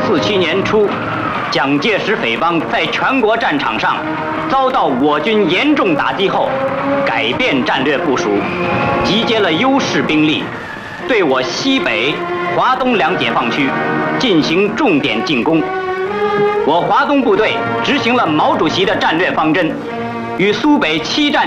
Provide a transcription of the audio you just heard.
1947年初，蒋介石匪帮在全国战场上遭到我军严重打击后，改变战略部署，集结了优势兵力，对我西北、华东两解放区进行重点进攻。我华东部队执行了毛主席的战略方针，与苏北7战